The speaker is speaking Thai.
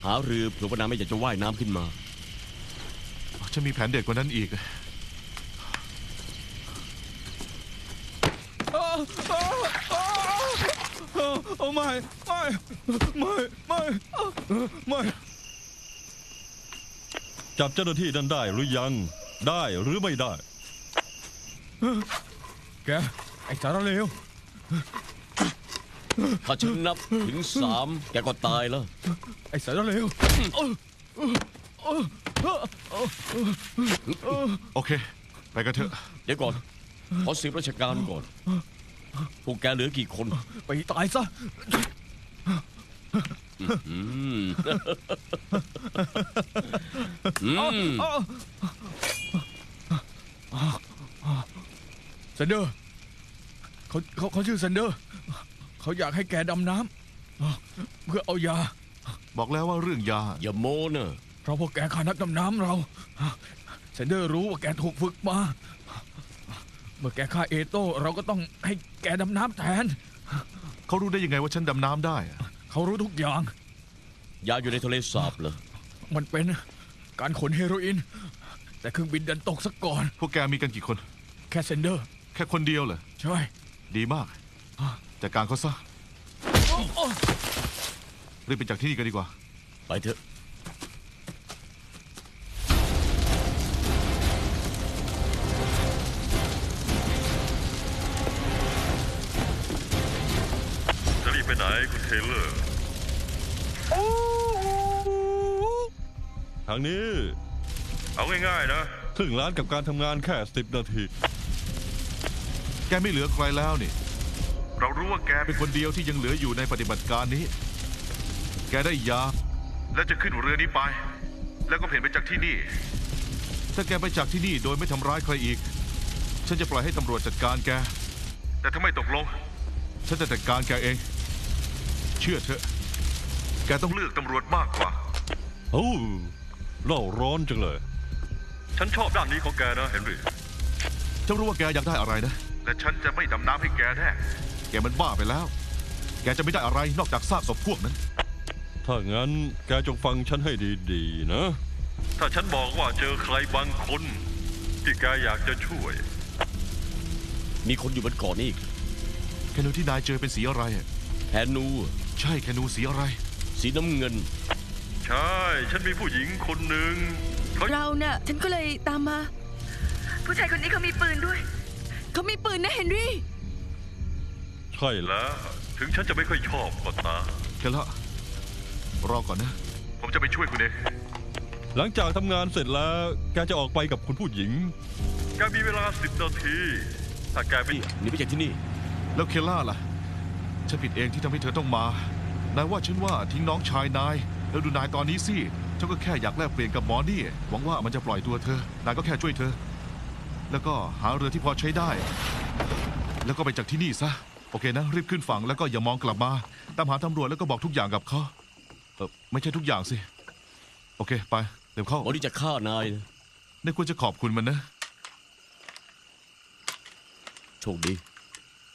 หารือเผื่อว่านางไม่อยากจะว่ายน้ำขึ้นมาฉันมีแผนเด็ดกว่านั้นอีกไม่จับเจ้าหน้าที่นั้นได้หรือยังได้หรือไม่ได้แกไอ้สารเลวถ้าฉันนับถึง3แกก็ตายแล้วไอ้สารเลวโอเคไปกันเถอะเดี๋ยวก่อนขอสืบราชการก่อนพวกแกเหลือกี่คนไปตายซะเซนเดอร์เขาชื่อเซนเดอร์เขาอยากให้แกดำน้ำเพื่อเอายาบอกแล้วว่าเรื่องยาอย่าโม้เนอะเพราะพวกแกฆ่านักดำน้ำเราเซนเดอร์รู้ว่าแกถูกฝึกมาเมื่อแกฆ่าเอโต้เราก็ต้องให้แกดำน้ำแทนเขารู้ได้ยังไงว่าฉันดำน้ำได้เขารู้ทุกอย่างยาอยู่ในทะเลสาบเหรอมันเป็นการขนเฮโรอีนแต่เครื่องบินดันตกซะก่อนพวกแกมีกันกี่คนแค่เซนเดอร์แค่คนเดียวเหรอใช่ดีมากจัดการเขาซะรีบไปจากที่นี่กันดีกว่าไปเถอะจะรีบไปไหนคุณเทเลอร์ทางนี้เอาง่ายๆนะครึ่งล้านกับการทำงานแค่10 นาทีแกไม่เหลือใครแล้วนี่เรารู้ว่าแกเป็นคนเดียวที่ยังเหลืออยู่ในปฏิบัติการนี้แกได้ยาและจะขึ้นเรือนี้ไปแล้วก็เพ่นไปจากที่นี่ถ้าแกไปจากที่นี่โดยไม่ทำร้ายใครอีกฉันจะปล่อยให้ตำรวจจัดการแกแต่ถ้าไม่ตกลงฉันจะจัดการแกเองเชื่อเถอะแกต้องเลือกตำรวจมากกว่าโอ้เล่าร้อนจังเลยฉันชอบด้านนี้ของแกนะเฮนรี่ฉันรู้ว่าแกอยากได้อะไรนะและฉันจะไม่ดำน้ำให้แกแน่แกมันบ้าไปแล้วแกจะไม่ได้อะไรนอกจากซากศพพวกนั้นถ้างั้นแกจงฟังฉันให้ดีๆนะถ้าฉันบอกว่าเจอใครบางคนที่แกอยากจะช่วยมีคนอยู่บนเกาะนี่อีกแคนูที่นายเจอเป็นสีอะไรแคนูใช่แคนูสีอะไรสีน้ำเงินใช่ฉันมีผู้หญิงคนหนึ่งเราเนี่ยฉันก็เลยตามมาผู้ชายคนนี้เขามีปืนด้วยเขามีปืนนะเฮนรี่ใช่แล้วถึงฉันจะไม่ค่อยชอบก็ตามแค่ละรอก่อนนะผมจะไปช่วยคุณเองหลังจากทำงานเสร็จแล้วแกจะออกไปกับคุณผู้หญิงแกมีเวลา10 นาทีถ้าแกไม่หนีไปจากที่นี่แล้วเคล่าล่ะฉันผิดเองที่ทำให้เธอต้องมานายว่าฉันว่าทิ้งน้องชายนายแล้วดูนายตอนนี้สิฉันก็แค่อยากแลกเปลี่ยนกับหมอนี่หวังว่ามันจะปล่อยตัวเธอนายก็แค่ช่วยเธอแล้วก็หาเรือที่พอใช้ได้แล้วก็ไปจากที่นี่ซะโอเคนะรีบขึ้นฝั่งแล้วก็อย่ามองกลับมาตามหาตำรวจแล้วก็บอกทุกอย่างกับเขาไม่ใช่ทุกอย่างสิโอเคไปเดี๋ยวเข้าหมอนี่จะฆ่านายนายควรจะขอบคุณมันนะโชคดี